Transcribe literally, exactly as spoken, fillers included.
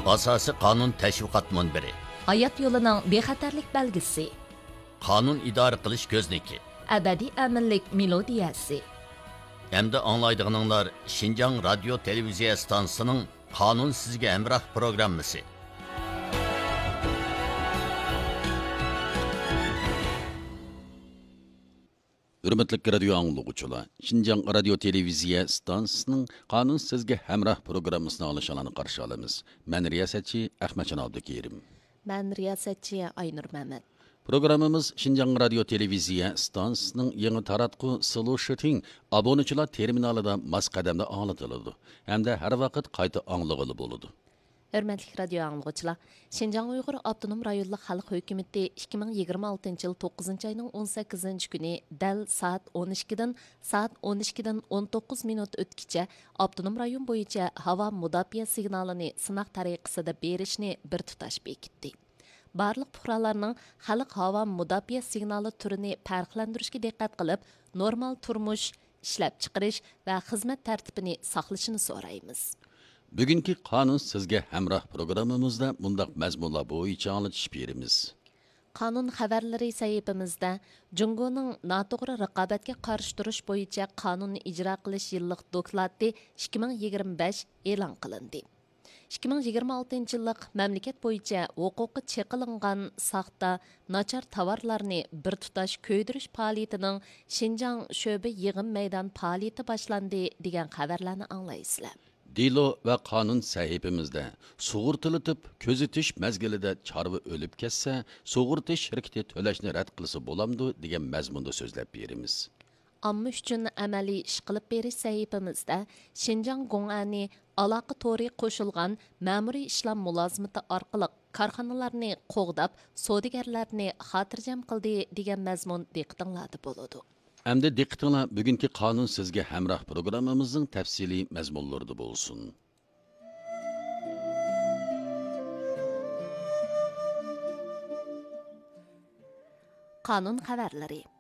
Asosiy qonun tashviqot munbiri. Hayot yo'lining bexatarlik belgisi. Qonun idora qilish ko'zniki. Abadiy aminlik melodiyasi. Hamda anglaydiganlar Şinjan radio televiziya stansiyasining Qonun sizga hamroh programmasi. Hürmetli radio anglagıçılar, Şinjan radio televiziya stansiyasining Qonun sizga hamroh programmasini alışanlarni qarshi olamiz. Men riyosatchi Ahmadjon Abdukerim. Men riyosatchi Aynur Mamat. Programmamiz Şinjan radio televiziya stansiyasining yangi taratqu Solution obunachilar terminalida mas qadamda anglatiladi hamda har vaqt qayta anglag'ili bo'ladi. Hürmetli radio anglagıçılar, Şinjan Uyghur Abdunum Rayonluq Xalq Hökuməti ikki ming yigirma oltinchi yil to'qqizinchi ayning o'n sakkizinchi kuni dal soat o'n ikkidan soat o'n ikkidan o'n to'qqiz minut o'tkicha Abdunum rayon bo'yicha havo mudofaa signalini sinoq tariqasida berishni bir tutash bekitdi. Barliq fuqarolarning xalq havo mudofaa signali turini farqlantirishga diqqat qilib, normal turmush, ishlab chiqarish va xizmat tartibini saqlashini so'raymiz. Bugungi Qonun sizga hamroh programmamizda bundaq mazmunlar bo'yicha anglatish beramiz. Qonun xabarlari sahifamizda Jungoning noto'g'ri raqobatga qarshi turish bo'yicha qonunni ijro qilish yillik doklati ikki ming yigirma besh e'lon qilindi. ikki ming yigirma oltinchi yillik mamlakat bo'yicha huquqi cheqilingan saxta, nachar tovarlarni bir tutash ko'ydirish faoliyatining Şinjan sho'ba yig'im maydon faoliyati boshlandi degan xabarlarni anglaysizlar. Dilo va qonun sahifamizda sug'urtilatib ko'zitish mazgilida chorva o'lib ketsa, sug'urtish shirkati to'lashni rad qilsa bo'lamdi degan mazmunda so'zlab beramiz. Amma uchun amaliy ish qilib berish sahifamizda Şinjan Gong'ani aloqa to'ri qo'shilgan ma'muriy ishlam mulozimati orqali korxonalarni qo'g'dab, savdogarlarni xotirjam qildi degan mazmun diqqatinglarda bo'ladi. Hamda diqqatinglar bugungi Qonun sizga hamroh programmamizning tafsiliy mazmunlarida bo'lsin. Qonun xabarlari.